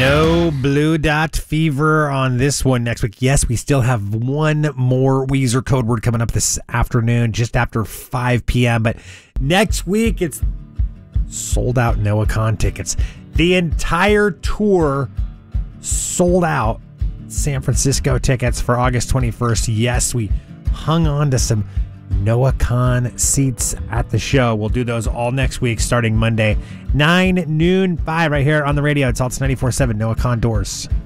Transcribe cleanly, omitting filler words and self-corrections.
No Blue Dot Fever on this one next week. Yes, we still have one more Weezer code word coming up this afternoon, just after 5 p.m. But next week, it's sold out NoahCon tickets. The entire tour sold out. San Francisco tickets for August 21st. Yes, we hung on to some NoahCon seats at the show. We'll do those all next week starting Monday, 9, noon, 5 right here on the radio. It's Alts 94.7 NoahCon Doors.